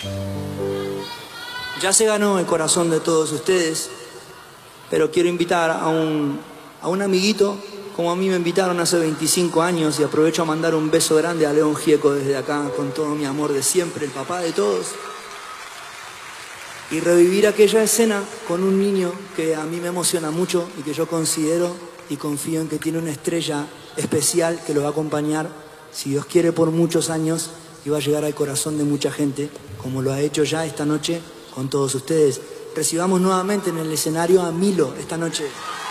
Ya se ganó el corazón de todos ustedes, pero quiero invitar a un amiguito, como a mí me invitaron hace 25 años, y aprovecho a mandar un beso grande a León Gieco desde acá, con todo mi amor de siempre, el papá de todos, y revivir aquella escena con un niño que a mí me emociona mucho y que yo considero y confío en que tiene una estrella especial que lo va a acompañar, si Dios quiere, por muchos años, y va a llegar al corazón de mucha gente, como lo ha hecho ya esta noche con todos ustedes. Recibamos nuevamente en el escenario a Milo esta noche.